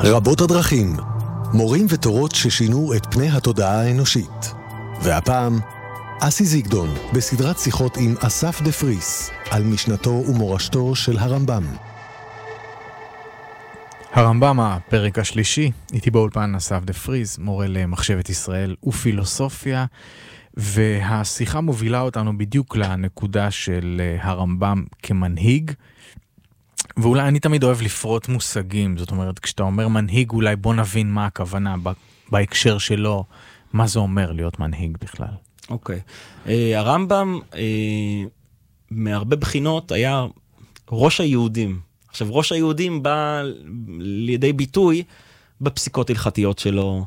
רבות הדרכים, מורים ותורות ששינו את פני התודעה האנושית. והפעם, אסי זיגדון בסדרת שיחות עם אסף דה פריס על משנתו ומורשתו של הרמב"ם. הרמב"ם, הפרק השלישי, איתי באולפן אסף דה פריס, מורה למחשבת ישראל ופילוסופיה, והשיחה מובילה אותנו בדיוק לנקודה של הרמב"ם כמנהיג, ואולי אני תמיד אוהב לפרוט מושגים, זאת אומרת, כשאתה אומר מנהיג, אולי בוא נבין מה הכוונה בהקשר שלו, מה זה אומר להיות מנהיג בכלל. אוקיי. הרמב"ם, מהרבה בחינות, היה ראש היהודים. עכשיו, ראש היהודים בא לידי ביטוי בפסיקות הלכתיות שלו,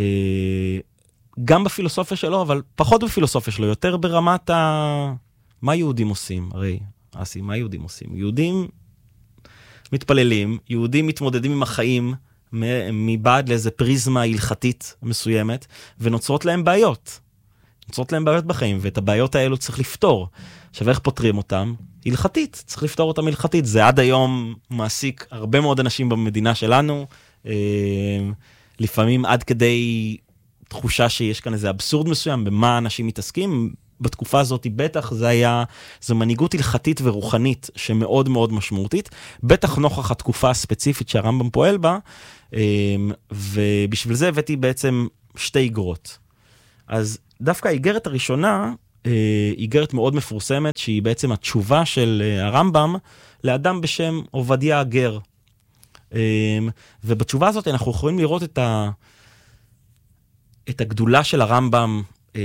גם בפילוסופיה שלו, אבל פחות בפילוסופיה שלו, יותר ברמת מה יהודים עושים? הרי, אסי, מה יהודים עושים? יהודים מתפללים, יהודים מתמודדים עם החיים מבעד לאיזה פריזמה הלכתית מסוימת, ונוצרות להם בעיות. נוצרות להם בעיות בחיים, ואת הבעיות האלו צריך לפתור. עכשיו, איך פותרים אותם? הלכתית, צריך לפתור אותם הלכתית. זה עד היום מעסיק הרבה מאוד אנשים במדינה שלנו, לפעמים עד כדי תחושה שיש כאן איזה אבסורד מסוים, במה אנשים מתעסקים. בתקופה הזאת בטח זו מנהיגות הלכתית ורוחנית שמאוד מאוד משמעותית, בטח נוכח התקופה הספציפית שהרמב"ם פועל בה, ובשביל זה הבאתי בעצם שתי איגרות. אז דווקא האיגרת הראשונה, איגרת מאוד מפורסמת, שהיא בעצם התשובה של הרמב"ם לאדם בשם עובדיה הגר. ובתשובה הזאת אנחנו יכולים לראות את הגדולה של הרמב"ם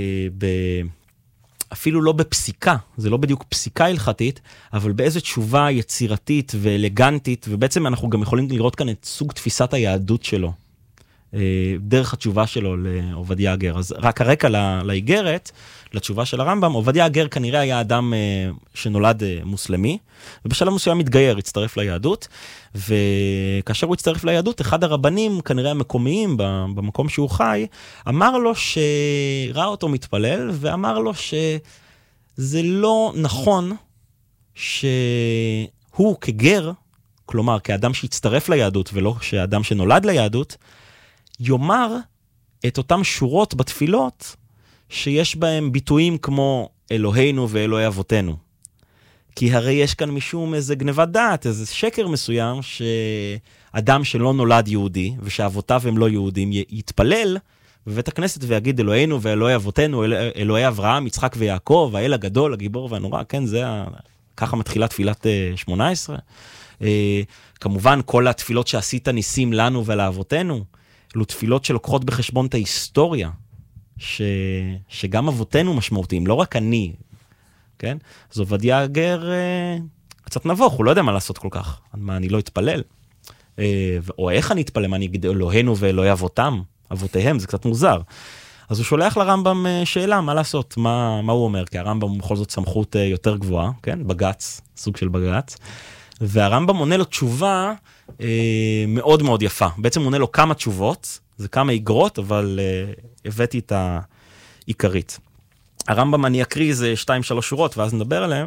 אפילו לא בפסיקה, זה לא בדיוק פסיקה הלכתית, אבל באיזו תשובה יצירתית ואלגנטית, ובעצם אנחנו גם יכולים לראות כאן את סוג תפיסת היהדות שלו, דרך התשובה שלו לעובדיה הגר. אז רק הרקע לאיגרת, לתשובה של הרמב"ם, עובדיה הגר כנראה היה אדם שנולד מוסלמי, ובשלב מסוים מתגייר, הצטרף ליהדות, וכאשר הוא הצטרף ליהדות, אחד הרבנים, כנראה המקומיים במקום שהוא חי, אמר לו שראה אותו מתפלל, ואמר לו שזה לא נכון שהוא כגר, כלומר כאדם שהצטרף ליהדות, ולא כאדם שנולד ליהדות, יאמר את אותם שורות בתפילות שיש בהם ביטויים כמו אלוהינו ואלוהי אבותינו. כי הרי יש כאן משום איזה גנבת דעת, איזה שקר מסוים שאדם שלא נולד יהודי ושאבותיו הם לא יהודים יתפלל בבית הכנסת ויגיד אלוהינו ואלוהי אבותינו, אלוהי אברהם, יצחק ויעקב, האל הגדול, הגיבור והנורא, כן, ככה מתחילה תפילת 18. כמובן כל התפילות שעשית ניסים לנו ולאבותינו, אלו תפילות שלוקחות בחשבון את ההיסטוריה, שגם אבותינו משמעותיים, לא רק אני, כן? אז עובדיה הגר קצת נבוך, הוא לא יודע מה לעשות כל כך, מה אני לא אתפלל, או איך אני אתפלל, מה אני אגיד אלוהינו ואלוהי אבותיהם, זה קצת מוזר. אז הוא שולח לרמב"ם שאלה, מה לעשות, מה הוא אומר, כי הרמב"ם הוא בכל זאת סמכות יותר גבוהה, כן? בגץ, סוג של בגץ, והרמב"ם עונה לו תשובה מאוד מאוד יפה. בעצם עונה לו כמה תשובות, זה כמה איגרות, אבל הבאתי את העיקרית. הרמב"ם, אני אקריא איזה 2-3 שורות, ואז נדבר עליהם.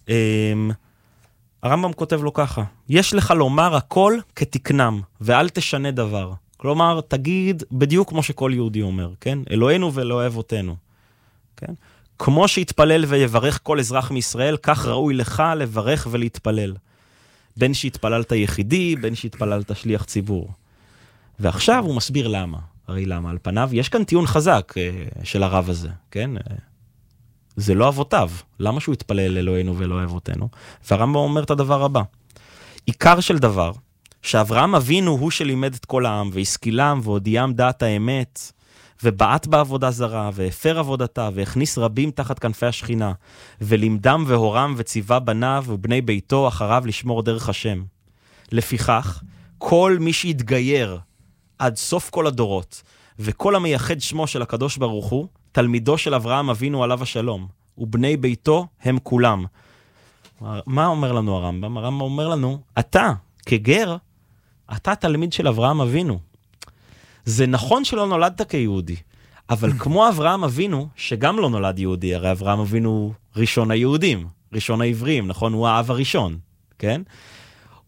הרמב"ם כותב לו ככה, יש לך לומר הכל כתקנם, ואל תשנה דבר. כלומר, תגיד בדיוק כמו שכל יהודי אומר, כן? אלוהינו ואלוהי אבותינו. כן? כמו שהתפלל ויברך כל אזרח מישראל, כך ראוי לך לברך ולהתפלל. בין שהתפללת יחידי, בין שהתפללת שליח ציבור. ועכשיו הוא מסביר למה. הרי למה? על פניו, יש כאן טיעון חזק של הרב הזה, כן? זה לא אבותיו. למה שהוא יתפלל אלוהינו ואלוהי אבותינו? והרמב"ם אומר את הדבר הבא. עיקר של דבר, שאברהם אבינו הוא שלימד את כל העם, והשכילם והודיעם דעת האמת, ובעט בעבודה זרה, והפר עבודתה, והכניס רבים תחת כנפי השכינה, ולימדם והורם וציווה בניו ובני ביתו אחריו לשמור דרך השם. לפיכך, כל מי שהתגייר עד סוף כל הדורות, וכל המייחד שמו של הקדוש ברוך הוא, תלמידו של אברהם אבינו עליו השלום, ובני ביתו הם כולם. מה אומר לנו הרמב"ם? הרמב"ם אומר לנו, אתה, כגר, אתה תלמיד של אברהם אבינו. זה נכון שלא נולדת כיהודי, אבל כמו אברהם אבינו, שגם לא נולד יהודי, הרי אברהם אבינו ראשון היהודים, ראשון העבריים, נכון? הוא האב הראשון, כן?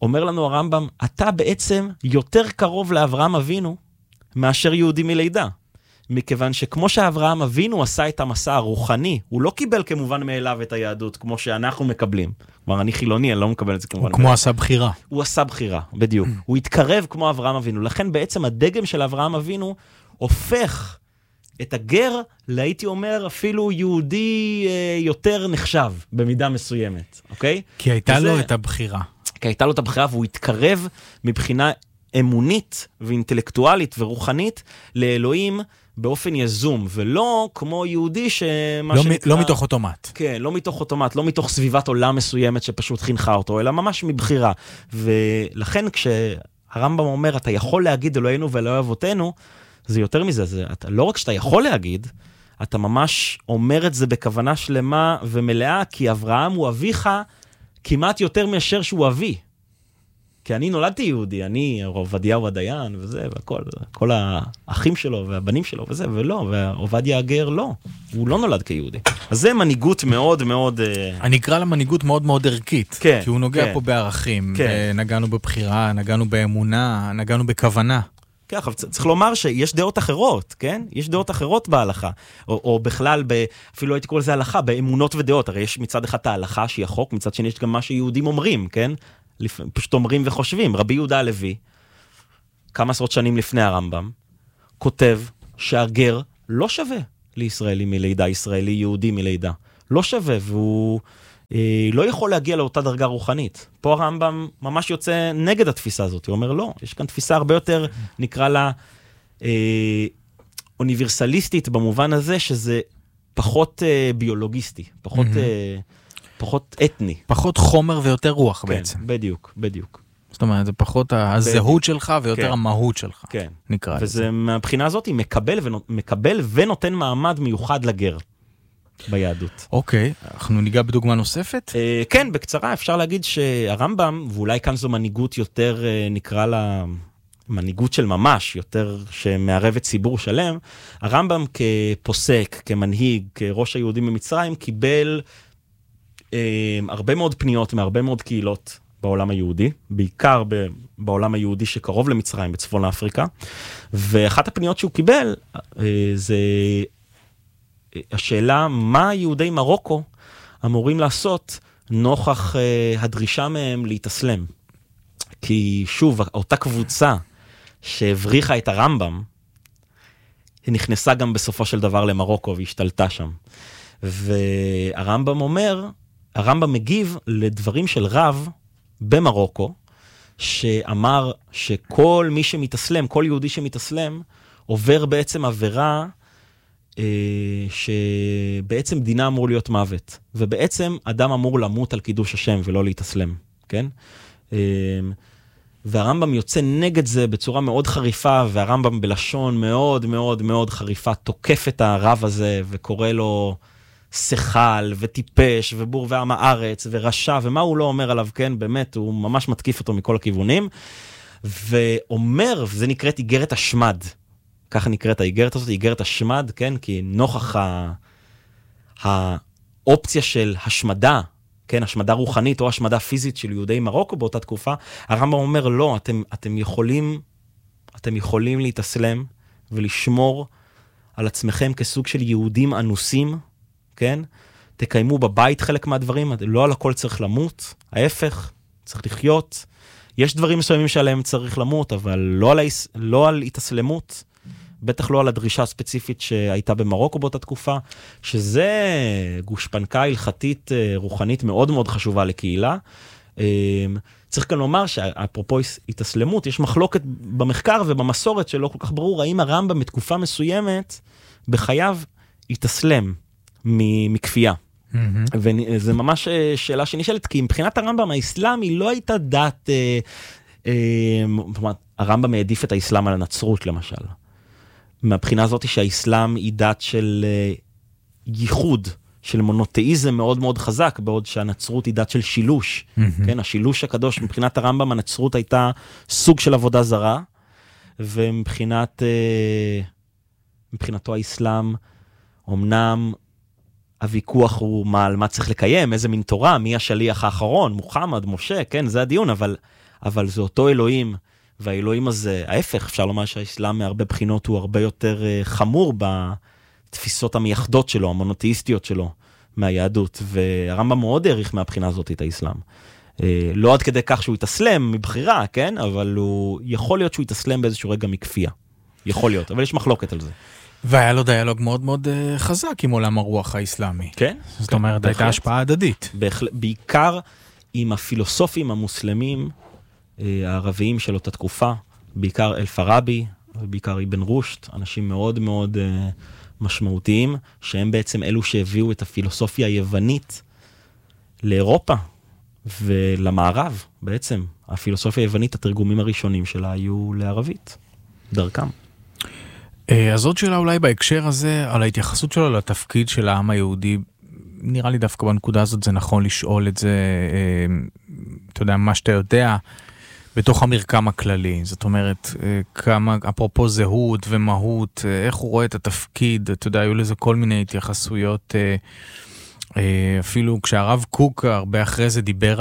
אומר לנו הרמב"ם, אתה בעצם יותר קרוב לאברהם אבינו, מאשר יהודי מלידה. מכיוון שכמו שאברהם אבינו עשה את המסע הרוחני, הוא לא קיבל כמובן מאליו את היהדות, כמו שאנחנו מקבלים. כלומר, אני חילוני, אני לא מקבל את זה כמובן. הוא כמו עשה בחירה. הוא עשה בחירה, בדיוק. הוא התקרב כמו אברהם אבינו. לכן בעצם הדגם של אברהם אבינו הופך את הגר, הייתי אומר, אפילו יהודי יותר נחשב, במידה מסוימת, אוקיי? כי הייתה לו את הבחירה. כי הייתה לו את הבחירה, והוא התקרב מבחינה אמונית ואינטלקטואלית ורוחנית לאלוהים באופן יזום, ולא כמו יהודי שמה שנקרא... לא מתוך אוטומט. כן, לא מתוך אוטומט, לא מתוך סביבת עולם מסוימת שפשוט חינכה אותו, אלא ממש מבחירה. ולכן כשהרמב"ם אומר, אתה יכול להגיד אלוהינו ואלוהי אבותינו, זה יותר מזה, לא רק שאתה יכול להגיד, אתה ממש אומר את זה בכוונה שלמה ומלאה, כי אברהם הוא אביך כמעט יותר מאשר שהוא אבי. כי אני נולדתי יהודי, אני עובדיהו הדיין וזה, וכל האחים שלו והבנים שלו וזה, ולא, ועובדיה הגר לא, הוא לא נולד כיהודי. אז זה מנהיגות מאוד מאוד... אני אקרא לה מנהיגות מאוד מאוד ערכית, כן, כי הוא נוגע כן. פה בערכים, כן. נגענו בבחירה, נגענו באמונה, נגענו בכוונה. כן, אבל צריך לומר שיש דעות אחרות, כן? יש דעות אחרות בהלכה, או בכלל, אפילו הייתי קורא לזה הלכה, באמונות ודעות, הרי יש מצד אחד ההלכה שהיא החוק, מצד שני יש גם מה שיהודים אומרים, כן? פשוט אומרים וחושבים. רבי יהודה הלוי, כמה עשרות שנים לפני הרמב"ם, כותב שהגר לא שווה לישראלי מלידה, ישראלי יהודי מלידה. לא שווה, והוא לא יכול להגיע לאותה דרגה רוחנית. פה הרמב"ם ממש יוצא נגד התפיסה הזאת. הוא אומר, לא, יש כאן תפיסה הרבה יותר, נקרא לה, אוניברסליסטית, במובן הזה שזה פחות ביולוגיסטי, פחות אתני. פחות חומר ויותר רוח כן, בעצם. בדיוק. זאת אומרת, זה פחות הזהות שלך ויותר כן. המהות שלך. כן. נקרא לזה. וזה מהבחינה הזאת, היא מקבל ונותן מעמד מיוחד לגר ביהדות. אוקיי, אנחנו ניגע בדוגמה נוספת? כן, בקצרה אפשר להגיד שהרמב"ם, ואולי כאן זו מנהיגות יותר, נקרא לה מנהיגות של ממש, יותר שמערבת ציבור שלם, הרמב"ם כפוסק, כמנהיג, כראש היהודים במצרים, קיבל הרבה מאוד פניות מהרבה מאוד קהילות בעולם היהודי, בעיקר בעולם היהודי שקרוב למצרים, בצפון אפריקה, ואחת הפניות שהוא קיבל זה השאלה מה יהודי מרוקו אמורים לעשות נוכח הדרישה מהם להתאסלם. כי שוב, אותה קבוצה שהבריחה את הרמב"ם, היא נכנסה גם בסופו של דבר למרוקו והשתלטה שם. והרמב"ם אומר, הרמב"ם מגיב לדברים של רב במרוקו, שאמר שכל מי שמתאסלם, כל יהודי שמתאסלם, עובר בעצם עבירה שבעצם דינה אמור להיות מוות. ובעצם אדם אמור למות על קידוש השם ולא להתאסלם, כן? והרמב"ם יוצא נגד זה בצורה מאוד חריפה, והרמב"ם בלשון מאוד מאוד מאוד מאוד תוקף את הרב הזה וקורא לו שכל וטיפש ובור ועם הארץ ורשע, ומה הוא לא אומר עליו, כן? באמת, הוא ממש מתקיף אותו מכל הכיוונים, ואומר, וזה נקראת איגרת השמד, ככה נקראת האיגרת הזאת, איגרת השמד, כן? כי נוכח האופציה של השמדה, כן, השמדה רוחנית או השמדה פיזית של יהודי מרוקו באותה תקופה, הרמב"ם אומר, לא, אתם יכולים להתאסלם ולשמור על עצמכם כסוג של יהודים אנוסים, כן? תקיימו בבית חלק מהדברים, לא על הכל צריך למות, ההפך, צריך לחיות. יש דברים מסוימים שעליהם צריך למות, אבל לא על התאסלמות, בטח לא על הדרישה הספציפית שהייתה במרוקו באותה תקופה, שזה גושפנקה הלכתית רוחנית מאוד מאוד חשובה לקהילה. צריך כאן לומר שאפרופו התאסלמות, יש מחלוקת במחקר ובמסורת שלא כל כך ברור, האם הרמב"ם בתקופה מסוימת בחייו התאסלם מכפייה. וזה ממש שאלה שנשאלת, כי מבחינת הרמב"ם האסלאם היא לא הייתה דת, הרמב"ם העדיף את האסלאם על הנצרות למשל. מהבחינה הזאת שהאסלאם היא דת של ייחוד, של מונותאיזם מאוד מאוד חזק, בעוד שהנצרות היא דת של שילוש. כן, השילוש הקדוש, מבחינת הרמב"ם, הנצרות הייתה סוג של עבודה זרה, ומבחינתו האסלאם, אמנם הוויכוח הוא על מה צריך לקיים, איזה מין תורה, מי השליח האחרון, מוחמד, משה, כן, זה הדיון, אבל אבל זה אותו אלוהים, והאלוהים הזה, ההפך, אפשר לומר שהאסלאם מהרבה בחינות הוא הרבה יותר חמור בתפיסות המייחדות שלו, המונותאיסטיות שלו מהיהדות, והרמב"ם מאוד העריך מהבחינה הזאת את האסלאם. לא עד כדי כך שהוא יתאסלם מבחירה, כן? אבל הוא יכול להיות שהוא יתאסלם באיזשהו רגע מכפייה. יכול להיות, אבל יש מחלוקת על זה. והיה לו דיאלוג מאוד מאוד חזק עם עולם הרוח האסלאמי. כן. זאת אומרת, הייתה השפעה הדדית. בעיקר עם הפילוסופים המוסלמים, הערביים של אותה תקופה, בעיקר אל-פראבי, ובעיקר אבן רושד, אנשים מאוד מאוד משמעותיים, שהם בעצם אלו שהביאו את הפילוסופיה היוונית לאירופה ולמערב, בעצם. הפילוסופיה היוונית, התרגומים הראשונים שלה היו לערבית, דרכם. אז עוד שאלה אולי בהקשר הזה, על ההתייחסות שלו לתפקיד של העם היהודי, נראה לי דווקא בנקודה הזאת זה נכון לשאול את זה, אתה יודע, מה שאתה יודע, בתוך המרקם הכללי. זאת אומרת, כמה, אפרופו זהות ומהות, איך הוא רואה את התפקיד, אתה יודע, היו לזה כל מיני התייחסויות, אפילו כשהרב קוק הרבה אחרי זה דיבר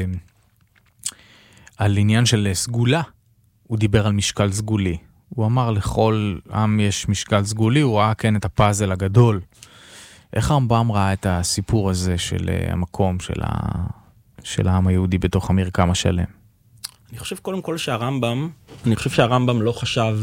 על עניין של סגולה, הוא דיבר על משקל סגולי. הוא אמר לכל עם יש משקל סגולי, הוא ראה כן את הפאזל הגדול. איך הרמב"ם ראה את הסיפור הזה של המקום של העם היהודי בתוך המרקם השלם? אני חושב קודם כל שהרמב"ם לא חשב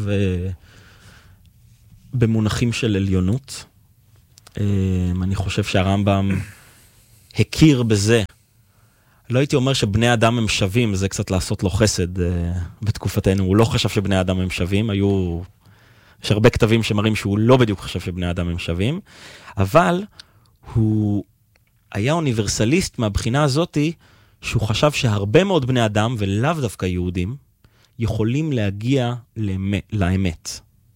במונחים של עליונות. אני חושב שהרמב"ם הכיר בזה. לא הייתי אומר שבני אדם הם שווים, זה קצת לעשות לו חסד בתקופתנו. הוא לא חשב שבני אדם הם שווים, יש הרבה כתבים שמראים שהוא לא בדיוק חשב שבני אדם הם שווים, אבל הוא היה אוניברסליסט מהבחינה הזאת, שהוא חשב שהרבה מאוד בני אדם, ולאו דווקא יהודים, יכולים להגיע לאמת.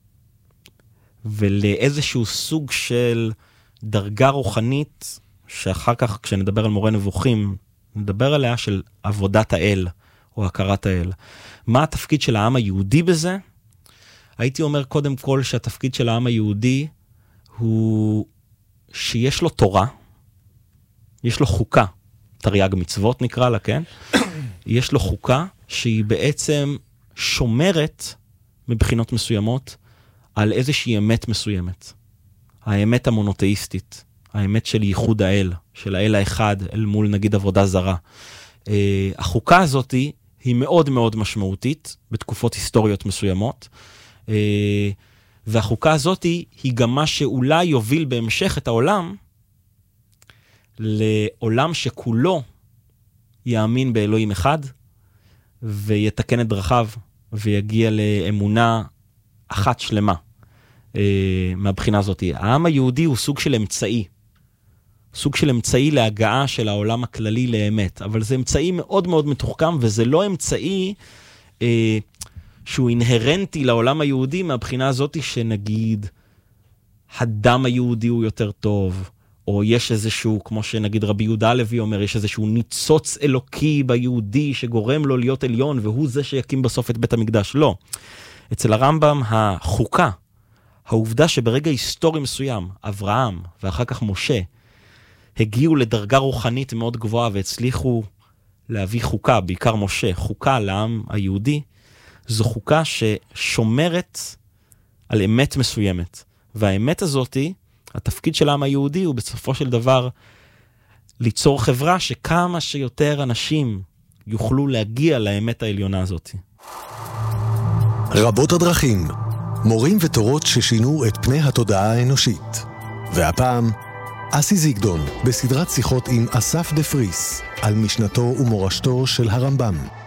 ולאיזשהו סוג של דרגה רוחנית, שאחר כך כשנדבר על מורה נבוכים, נדבר עליה של עבודת האל, או הכרת האל. מה התפקיד של העם היהודי בזה? הייתי אומר קודם כל שהתפקיד של העם היהודי הוא שיש לו תורה, יש לו חוקה, תרי"ג מצוות נקרא לה, כן? יש לו חוקה שהיא בעצם שומרת מבחינות מסוימות על איזושהי אמת מסוימת. האמת המונותאיסטית, האמת של ייחוד האל, של האל האחד אל מול נגיד עבודה זרה. החוקה הזאת היא מאוד מאוד משמעותית בתקופות היסטוריות מסוימות, והחוקה הזאת היא גם מה שאולי יוביל בהמשך את העולם לעולם שכולו יאמין באלוהים אחד ויתקן את דרכיו ויגיע לאמונה אחת שלמה. מהבחינה הזאת, העם היהודי הוא סוג של אמצעי להגעה של העולם הכללי לאמת, אבל זה אמצעי מאוד מאוד מתוחכם, וזה לא אמצעי שהוא אינהרנטי לעולם היהודי, מהבחינה הזאת שנגיד הדם היהודי הוא יותר טוב, או יש איזשהו, כמו שנגיד רבי יהודה הלוי אומר, יש איזשהו ניצוץ אלוקי ביהודי שגורם לו להיות עליון, והוא זה שיקים בסוף את בית המקדש. לא. אצל הרמב"ם החוקה, העובדה שברגע היסטורי מסוים, אברהם ואחר כך משה, הגיעו לדרגה רוחנית מאוד גבוהה והצליחו להביא חוקה, בעיקר משה, חוקה לעם היהודי, זו חוקה ששומרת על אמת מסוימת. והאמת הזאת, התפקיד של העם היהודי הוא בסופו של דבר ליצור חברה שכמה שיותר אנשים יוכלו להגיע לאמת העליונה הזאת. רבות הדרכים, מורים ותורות ששינו את פני התודעה האנושית. והפעם, אסי זיגדון בסדרת שיחות עם אסף דה פריס על משנתו ומורשתו של הרמב"ם.